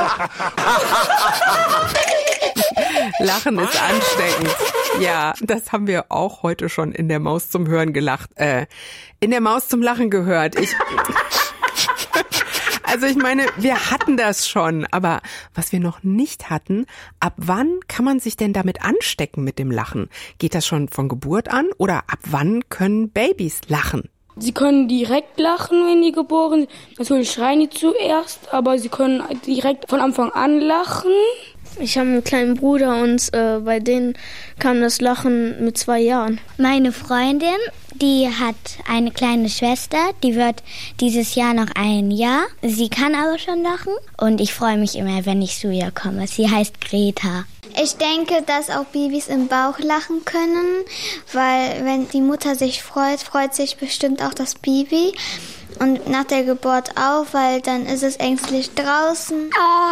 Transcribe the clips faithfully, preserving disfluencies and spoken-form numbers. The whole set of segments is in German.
Lachen ist ansteckend. Ja, das haben wir auch heute schon in der Maus zum Hören gelacht. Äh, in der Maus zum Lachen gehört. Ich... Also ich meine, wir hatten das schon, aber was wir noch nicht hatten, ab wann kann man sich denn damit anstecken mit dem Lachen? Geht das schon von Geburt an oder ab wann können Babys lachen? Sie können direkt lachen, wenn die geboren sind. Natürlich schreien die zuerst, aber sie können direkt von Anfang an lachen. Ich habe einen kleinen Bruder und äh, bei denen kam das Lachen mit zwei Jahren. Meine Freundin, die hat eine kleine Schwester, die wird dieses Jahr noch ein Jahr. Sie kann aber schon lachen und ich freue mich immer, wenn ich zu ihr komme. Sie heißt Greta. Ich denke, dass auch Babys im Bauch lachen können, weil wenn die Mutter sich freut, freut sich bestimmt auch das Baby. Und nach der Geburt auch, weil dann ist es ängstlich draußen.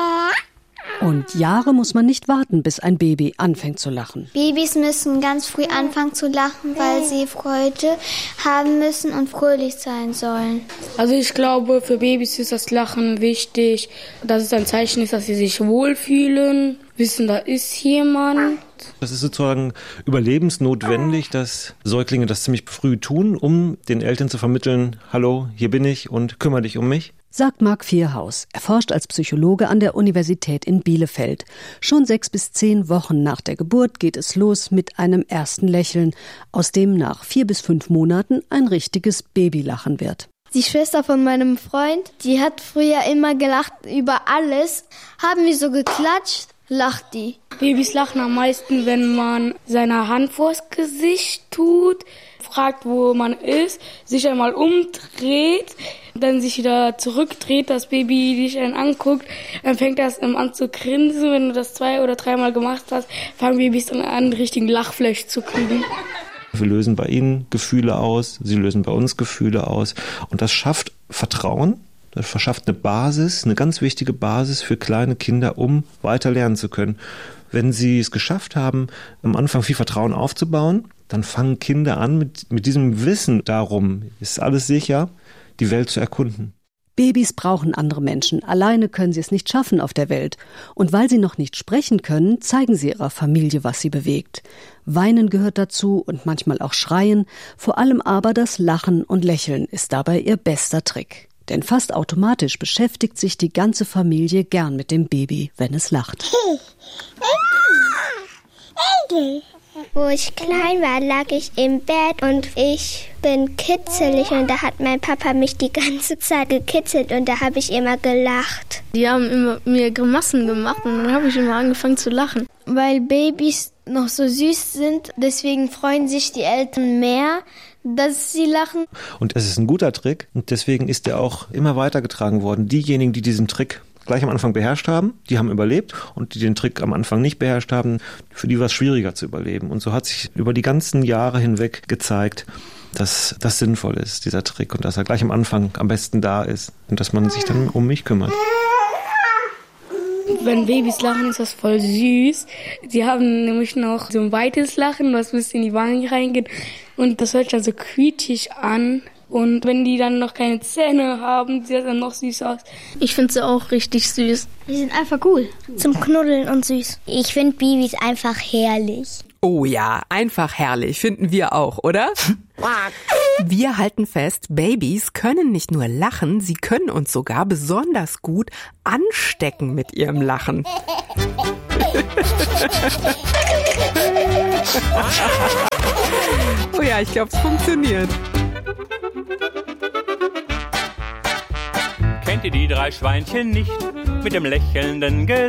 Und Jahre muss man nicht warten, bis ein Baby anfängt zu lachen. Babys müssen ganz früh anfangen zu lachen, weil sie Freude haben müssen und fröhlich sein sollen. Also ich glaube, für Babys ist das Lachen wichtig, dass es ein Zeichen ist, dass sie sich wohlfühlen, wissen, da ist jemand. Das ist sozusagen überlebensnotwendig, dass Säuglinge das ziemlich früh tun, um den Eltern zu vermitteln, hallo, hier bin ich und kümmere dich um mich. Sagt Marc Vierhaus. Er forscht als Psychologe an der Universität in Bielefeld. Schon sechs bis zehn Wochen nach der Geburt geht es los mit einem ersten Lächeln, aus dem nach vier bis fünf Monaten ein richtiges Babylachen wird. Die Schwester von meinem Freund, die hat früher immer gelacht über alles. Haben wir so geklatscht, lacht die. Babys lachen am meisten, wenn man seine Hand vors Gesicht tut, fragt, wo man ist, sich einmal umdreht, dann sich wieder zurückdreht, das Baby dich dann anguckt, dann fängt das an zu grinsen. Wenn du das zwei oder dreimal gemacht hast, fangen Babys dann an, richtigen Lachflash zu kriegen. Wir lösen bei ihnen Gefühle aus, sie lösen bei uns Gefühle aus und das schafft Vertrauen, das verschafft eine Basis, eine ganz wichtige Basis für kleine Kinder, um weiter lernen zu können. Wenn sie es geschafft haben, am Anfang viel Vertrauen aufzubauen, dann fangen Kinder an, mit, mit diesem Wissen darum, ist alles sicher, die Welt zu erkunden. Babys brauchen andere Menschen. Alleine können sie es nicht schaffen auf der Welt. Und weil sie noch nicht sprechen können, zeigen sie ihrer Familie, was sie bewegt. Weinen gehört dazu und manchmal auch Schreien. Vor allem aber das Lachen und Lächeln ist dabei ihr bester Trick. Denn fast automatisch beschäftigt sich die ganze Familie gern mit dem Baby, wenn es lacht. Wo ich klein war, lag ich im Bett und ich bin kitzelig und da hat mein Papa mich die ganze Zeit gekitzelt und da habe ich immer gelacht. Die haben immer mir Grimassen gemacht und dann habe ich immer angefangen zu lachen. Weil Babys noch so süß sind, deswegen freuen sich die Eltern mehr, dass sie lachen. Und es ist ein guter Trick und deswegen ist er auch immer weitergetragen worden. Diejenigen, die diesen Trick gleich am Anfang beherrscht haben, die haben überlebt und die den Trick am Anfang nicht beherrscht haben, für die war es schwieriger zu überleben. Und so hat sich über die ganzen Jahre hinweg gezeigt, dass das sinnvoll ist, dieser Trick, und dass er gleich am Anfang am besten da ist und dass man sich dann um mich kümmert. Wenn Babys lachen, ist das voll süß. Sie haben nämlich noch so ein weites Lachen, was bis in die Wangen reingeht und das hört sich dann so quietschig an. Und wenn die dann noch keine Zähne haben, sieht das dann noch süß aus. Ich finde sie auch richtig süß. Die sind einfach cool. Zum Knuddeln und süß. Ich finde Babys einfach herrlich. Oh ja, einfach herrlich, finden wir auch, oder? Wir halten fest, Babys können nicht nur lachen, sie können uns sogar besonders gut anstecken mit ihrem Lachen. Oh ja, ich glaube, es funktioniert. Kennt ihr die drei Schweinchen nicht mit dem lächelnden Gesicht?